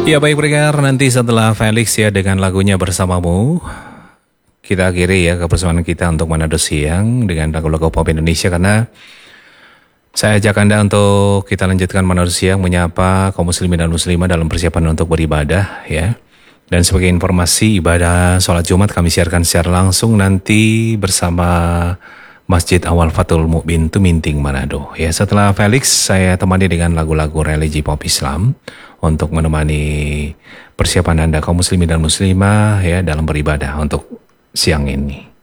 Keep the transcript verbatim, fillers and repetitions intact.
Ya baik pendengar, nanti setelah Felix ya dengan lagunya Bersamamu, kita akhiri ya kebersamaan kita untuk Manado Siang dengan lagu-lagu pop Indonesia, karena saya ajak Anda untuk kita lanjutkan Manado Siang menyapa kaum muslimin dan muslimah dalam persiapan untuk beribadah ya. Dan sebagai informasi, ibadah sholat Jumat kami siarkan secara langsung nanti bersama Masjid Awal Fatul Mukmin Tuminting Manado. Ya, setelah Felix saya temani dengan lagu-lagu religi pop Islam untuk menemani persiapan Anda kaum muslimin dan muslimah ya dalam beribadah untuk siang ini.